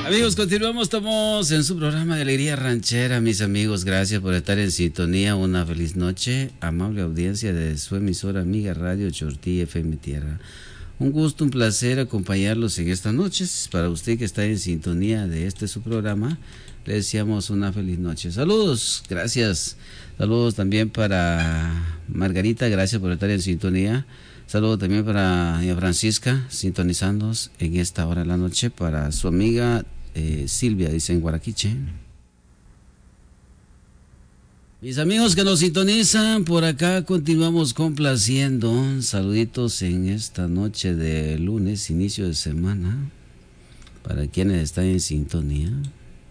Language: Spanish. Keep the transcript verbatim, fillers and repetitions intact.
Amigos, continuamos, estamos en su programa de Alegría Ranchera. Mis amigos, gracias por estar en sintonía. Una feliz noche, amable audiencia de su emisora amiga Radio Chortí F M Tierra. Un gusto, un placer acompañarlos en esta noche. Para usted que está en sintonía de este su programa, le deseamos una feliz noche. Saludos, gracias. Saludos también para Margarita, gracias por estar en sintonía. Saludos también para doña Francisca, sintonizándonos en esta hora de la noche. Para su amiga eh, Silvia, dice en Guaraquiche. Mis amigos que nos sintonizan, por acá continuamos complaciendo. Saluditos en esta noche de lunes, inicio de semana, para quienes están en sintonía.